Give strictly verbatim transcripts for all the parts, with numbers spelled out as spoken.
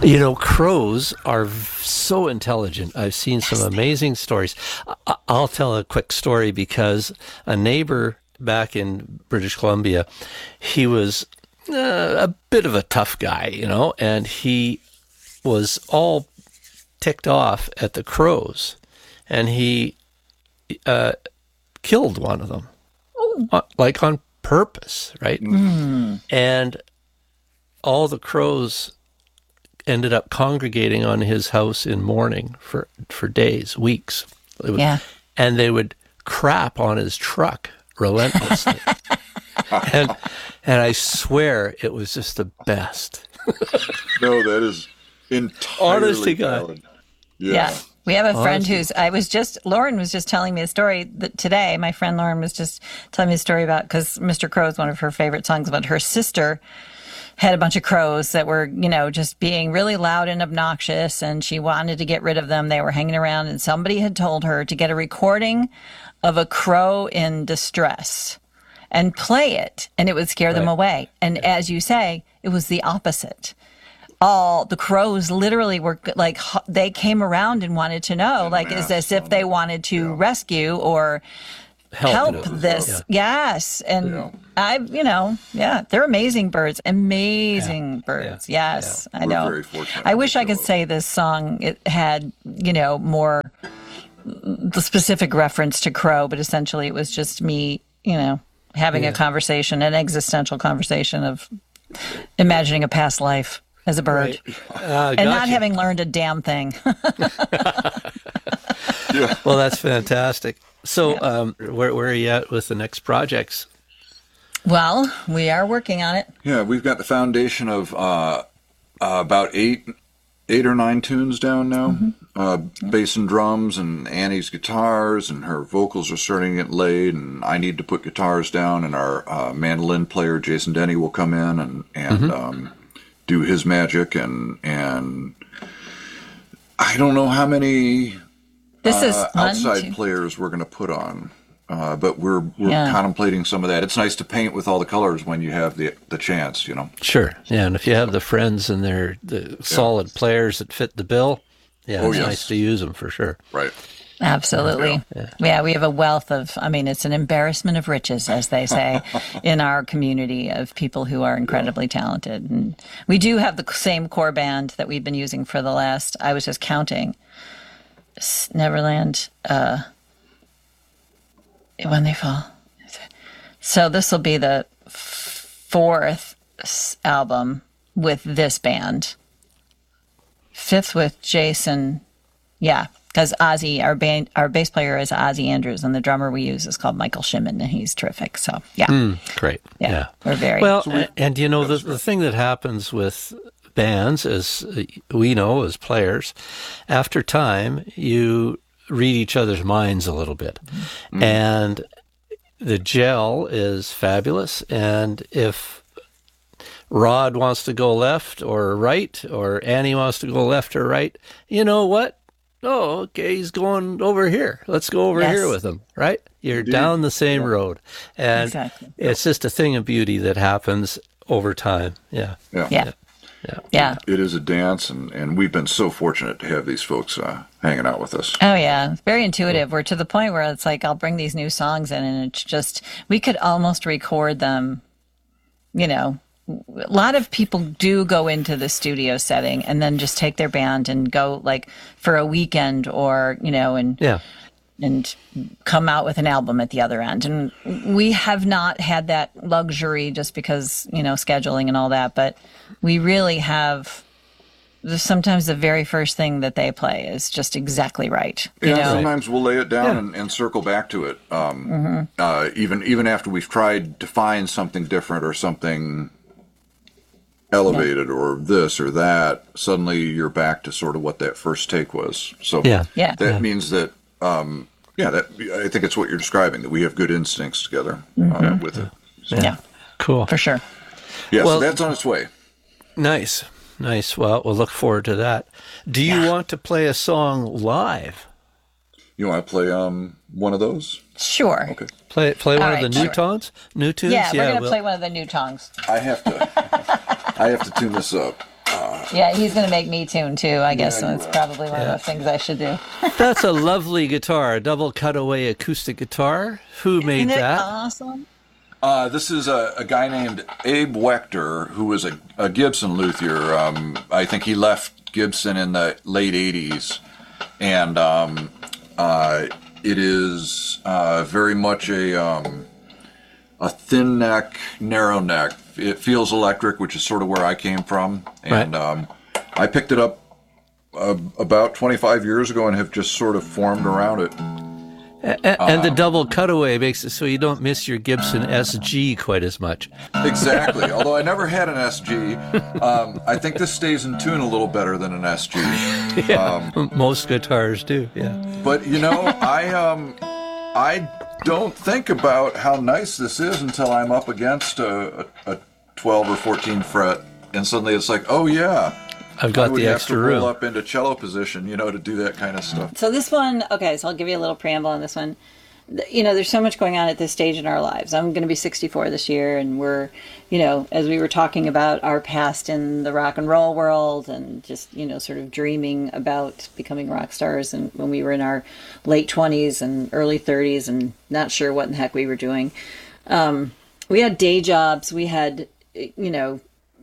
You know, crows are v- so intelligent. I've seen some amazing stories. I- I'll tell a quick story because a neighbor back in British Columbia, he was uh, a bit of a tough guy, you know, and he was all ticked off at the crows, and he uh, killed one of them, uh, like on purpose, right? Mm. And all the crows ended up congregating on his house in mourning for, for days, weeks. It was, Yeah. And they would crap on his truck relentlessly. and and I swear it was just the best. No, that is entirely Honest to God. valid. Yeah. Yeah. We have a friend Honestly. who's, I was just, Lauren was just telling me a story that today. My friend Lauren was just telling me a story about, because Mister Crow is one of her favorite songs, about her sister had a bunch of crows that were, you know, just being really loud and obnoxious, and she wanted to get rid of them. They were hanging around, and somebody had told her to get a recording of a crow in distress and play it, and it would scare them Right. away. And as you say, it was the opposite. All the crows literally were like, h- they came around and wanted to know, like, is as if they wanted to rescue or help, Help. this. Yes. And Yeah. I, you know, yeah, they're amazing birds, amazing birds. Yeah. Yes, I We're know. very fortunate I wish to I could have say this song, it had, you know, more the specific reference to crow, but essentially it was just me, you know, having Yeah. a conversation, an existential conversation of imagining a past life as a bird. Right. Uh, And not gotcha. having learned a damn thing. Yeah. Well, that's fantastic. So, um, where, where are you at with the next projects? Well, we are working on it. Yeah, we've got the foundation of uh, uh, about eight, eight or nine tunes down now. Mm-hmm. Uh, bass and drums, and Annie's guitars, and her vocals are starting to get laid. And I need to put guitars down, and our uh, mandolin player Jason Denny will come in and and Mm-hmm. um, do his magic. And and I don't know how many This is uh, one, outside two- players we're going to put on. Uh, but we're we're Yeah. contemplating some of that. It's nice to paint with all the colors when you have the the chance, you know. Sure. Yeah, and if you have the friends and they're the solid players that fit the bill, yeah, Oh, it's yes. nice to use them for sure. Right. Absolutely. Yeah. we have a wealth of, I mean, it's an embarrassment of riches, as they say, in our community of people who are incredibly talented. And we do have the same core band that we've been using for the last, I was just counting, S- Neverland, uh, When They Fall. So this will be the f- fourth s- album with this band. Fifth with Jason. Yeah, because Ozzy, our band, our bass player is Ozzy Andrews, and the drummer we use is called Michael Shimon, and he's terrific. So yeah, Mm, great. yeah, Yeah. we're very Well, and, and you know, the, the thing that happens with bands, as we know as players, after time, you read each other's minds a little bit. Mm-hmm. And the gel is fabulous. And if Rod wants to go left or right, or Annie wants to go left or right, you know what? Oh, okay, he's going over here. Let's go over Yes. here with him, right? You're Indeed. down the same road. And Exactly. it's just a thing of beauty that happens over time. Yeah. Yeah. yeah, Yeah. yeah. It is a dance, and, and we've been so fortunate to have these folks uh, hanging out with us. Oh yeah, it's very intuitive. We're to the point where it's like I'll bring these new songs in, and it's just we could almost record them. You know, a lot of people do go into the studio setting and then just take their band and go like for a weekend, or you know, and Yeah. and come out with an album at the other end. And we have not had that luxury just because, you know, scheduling and all that, but we really have sometimes the very first thing that they play is just exactly right. You Yeah, know? sometimes we'll lay it down Yeah. and, and circle back to it. Um, Mm-hmm. uh, even even after we've tried to find something different or something elevated or this or that, suddenly you're back to sort of what that first take was. So Yeah. Yeah. that Yeah. means that, um, yeah, that I think it's what you're describing, that we have good instincts together uh, Mm-hmm. with it. So, Yeah, Cool. for sure. yeah, Well- so that's on its way. Nice. Nice. Well, we'll look forward to that. Do you want to play a song live? You want to play um, one of those? Sure. Okay. Play play one All of the right, new sure. tones? New tunes? Yeah, we're going to we'll- play one of the new tongues. I have to I have to tune this up. Uh, Yeah, he's going to make me tune too, I guess. Yeah, So you it's will. probably one Yeah. of the things I should do. That's a lovely guitar, a double cutaway acoustic guitar. Who made Isn't it that? awesome? Uh, this is a, a guy named Abe Wechter, who was a, a Gibson luthier. Um, I think he left Gibson in the late eighties. And um, uh, it is uh, very much a, um, a thin neck, narrow neck. It feels electric, which is sort of where I came from. And Right. um, I picked it up uh, about twenty-five years ago and have just sort of formed around it. A- and the double cutaway makes it so you don't miss your Gibson S G quite as much. Exactly. Although I never had an S G, um, I think this stays in tune a little better than an S G. Um, Most guitars do, yeah. but you know, I um, I don't think about how nice this is until I'm up against a, a, a twelve or fourteen fret, and suddenly it's like, oh yeah, I've I got would the have extra to roll room. up into cello position, you know, to do that kind of stuff. So this one, okay, so I'll give you a little preamble on this one. Th- You know, there's so much going on at this stage in our lives. I'm going to be sixty-four this year, and we're, you know, as we were talking about our past in the rock and roll world and just, you know, sort of dreaming about becoming rock stars, and when we were in our late twenties and early thirties and not sure what in the heck we were doing. Um, we had day jobs, we had, you know,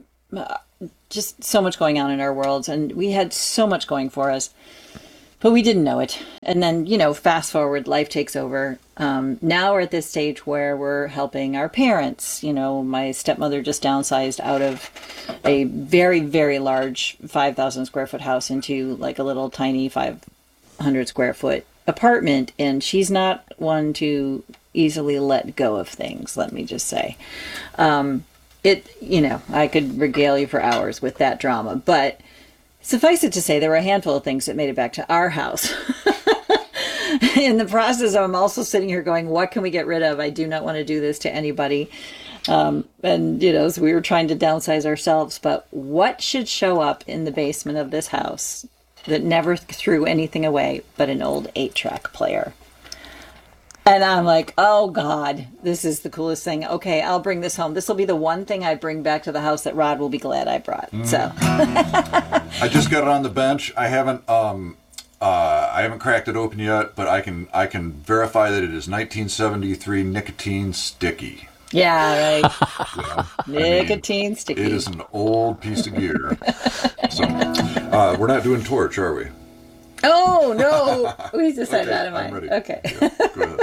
just so much going on in our worlds, and we had so much going for us, but we didn't know it. And then, you know, fast forward, life takes over. Um, now we're at this stage where we're helping our parents. You know, my stepmother just downsized out of a very, very large five thousand square foot house into like a little tiny five hundred square foot apartment, and she's not one to easily let go of things, let me just say. Um, It, you know, I could regale you for hours with that drama, but suffice it to say, there were a handful of things that made it back to our house. In the process, I'm also sitting here going, what can we get rid of? I do not want to do this to anybody. Um, and, you know, so we were trying to downsize ourselves, but what should show up in the basement of this house that never threw anything away but an old eight-track player? And I'm like, oh, God, this is the coolest thing. Okay, I'll bring this home. This will be the one thing I bring back to the house that Rod will be glad I brought. Mm. So, I just got it on the bench. I haven't um, uh, I haven't cracked it open yet, but I can I can verify that it is nineteen seventy-three nicotine sticky. yeah, right. You know? I mean, Nicotine sticky. it is an old piece of gear. So uh, we're not doing torch, are we? Oh, no. We just had Okay, that in I'm mind. ready. Okay. Yeah, go ahead.